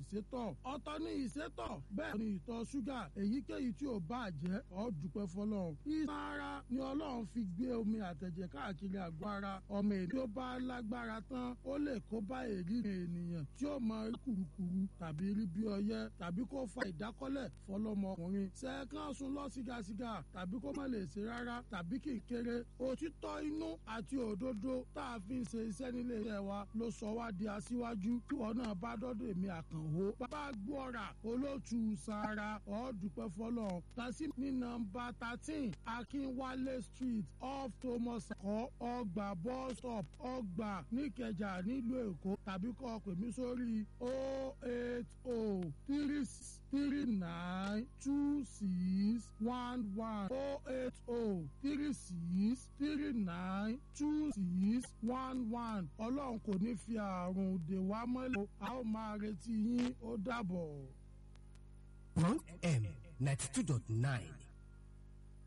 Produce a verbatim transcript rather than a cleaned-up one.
ìsétọ̀ ọ̀tọ̀ ní ìsétọ̀ bẹ́ẹ̀ ni ìtọ̀ ṣúgà èyíkéyìí tí ò bá jẹ́ ọ́ dúpẹ́ fọlọ́run. iṣan ara ni ọlọ́run fi gbé omi àtẹ̀jẹ̀ káàkiri àgọ́ ara ọmọ èdè tó bá lágbára tán ó lè kó bá èrírin ènìyàn tí ó mọ kùrukùru tàbí rí bí ọyẹ́ tàbí kó fa ìdákọ́lẹ̀ fọlọ́mọkùnrin sẹ́ẹ̀kan sùn lọ sígasiga tàbí kó má lè ṣe rárá tàbí kì í kéré òtítọ́ inú àti òdodo tá a fi ń ṣe iṣẹ́ nílé iṣẹ́ wa ló sọ wá di aṣíwájú tí wọn náà bá dọ́dọ̀ èmi Àkànó bàbá gbọ́ra olóòtú sara ọ̀ọ́dúpẹ́ fọlọ́run tàṣí ní nọ́mbà thirteen Akínwálé street off Thomas kọ́ ọgbà bus stop ọgbà níkẹjà nílùú Èkó tàbí kọ́ pè mí sórí o eight o three three nine two six one one o eight o three six three nine two six one one ọlọ́run kò ní fi àrùn dè wá mọ́lẹ̀ a ó máa retí yín ó dàbọ̀. Bond F M ninety two dot nine